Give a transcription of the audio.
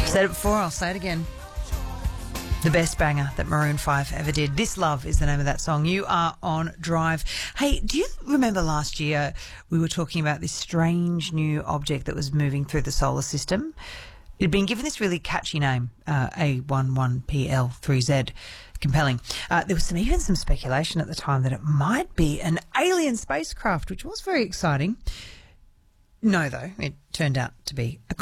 Said it before, I'll say it again. The best banger that Maroon 5 ever did. This Love is the name of that song. You are on Drive. Hey, do you remember last year we were talking about this strange new object that was moving through the solar system? It had been given this really catchy name, A11PL3Z. Compelling. There was even some speculation at the time that it might be an alien spacecraft, which was very exciting. No, though, it turned out to be a